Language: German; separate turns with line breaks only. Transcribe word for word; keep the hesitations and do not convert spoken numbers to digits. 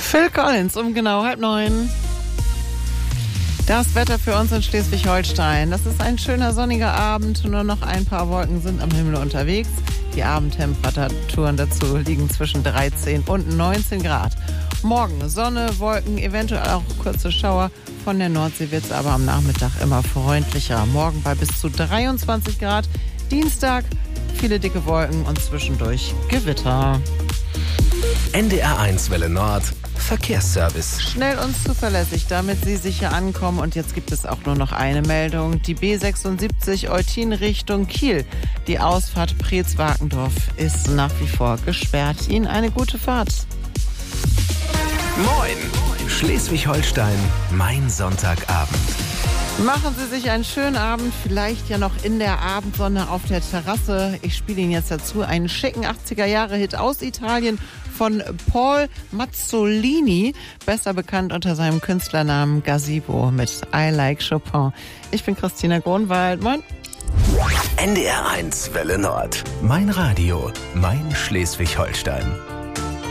Phil Collins um genau halb neun. Das Wetter für uns in Schleswig-Holstein. Das ist ein schöner sonniger Abend. Nur noch ein paar Wolken sind am Himmel unterwegs. Die Abendtemperaturen dazu liegen zwischen dreizehn und neunzehn Grad. Morgen Sonne, Wolken, eventuell auch kurze Schauer. Von der Nordsee wird es aber am Nachmittag immer freundlicher. Morgen bei bis zu dreiundzwanzig Grad. Dienstag viele dicke Wolken und zwischendurch Gewitter.
N D R eins Welle Nord Verkehrsservice.
Schnell und zuverlässig, damit Sie sicher ankommen. Und jetzt gibt es auch nur noch eine Meldung. Die B sechsundsiebzig Eutin Richtung Kiel. Die Ausfahrt Preetz-Wakendorf ist nach wie vor gesperrt. Ihnen eine gute Fahrt.
Moin! Schleswig-Holstein, mein Sonntagabend.
Machen Sie sich einen schönen Abend, vielleicht ja noch in der Abendsonne auf der Terrasse. Ich spiele Ihnen jetzt dazu einen schicken achtziger-Jahre-Hit aus Italien von Paul Mazzolini, besser bekannt unter seinem Künstlernamen Gazebo mit I Like Chopin. Ich bin Christina Gronwald. Moin.
N D R eins Welle Nord. Mein Radio, mein Schleswig-Holstein.